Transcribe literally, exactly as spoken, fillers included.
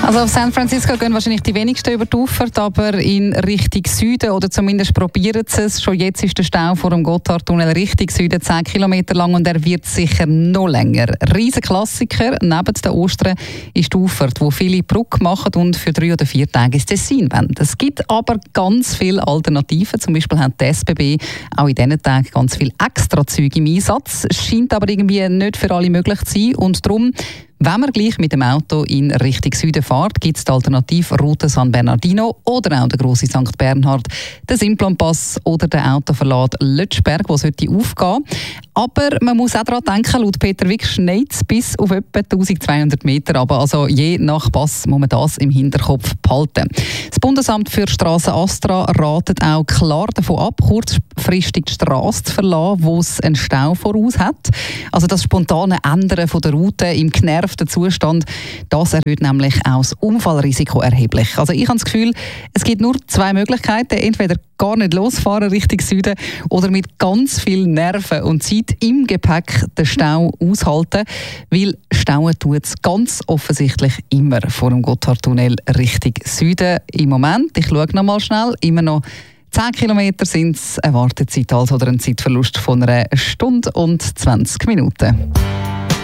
Also auf San Francisco gehen wahrscheinlich die wenigsten über die Auffahrt, aber in Richtung Süden, oder zumindest probieren sie es. Schon jetzt ist der Stau vor dem Gotthardtunnel Richtung Süden zehn Kilometer lang und er wird sicher noch länger. Riesen Klassiker neben den Ostern ist die Auffahrt, wo viele Brücke machen und für drei oder vier Tage ins Tessin wollen. Es gibt aber ganz viele Alternativen. Zum Beispiel hat die S B B auch in diesen Tagen ganz viele Extrazüge im Einsatz. Es scheint aber irgendwie nicht für alle möglich zu sein und darum, wenn man gleich mit dem Auto in Richtung Süden fährt, gibt es die Alternativroute San Bernardino oder auch der grosse Sankt Bernhard, den Simplonpass oder den Autoverlad Lötschberg, der sollte aufgehen. Aber man muss auch daran denken, laut Peter Wick schneit es bis auf etwa eintausendzweihundert Meter. Aber also je nach Pass muss man das im Hinterkopf behalten. Das Bundesamt für Strassen Astra ratet auch klar davon ab, kurzfristig die Strasse zu verlassen, wo es einen Stau voraus hat. Also das spontane Ändern von der Route im genervten Zustand, das erhöht nämlich auch das Unfallrisiko erheblich. Also ich habe das Gefühl, es gibt nur zwei Möglichkeiten. Entweder gar nicht losfahren Richtung Süden oder mit ganz viel Nerven und Zeit im Gepäck den Stau aushalten, weil Stauen tut es ganz offensichtlich immer vor dem Gotthardtunnel Richtung Süden. Im Moment, ich schaue noch mal schnell, immer noch zehn Kilometer sind es, eine Wartezeit also oder ein Zeitverlust von einer Stunde und zwanzig Minuten.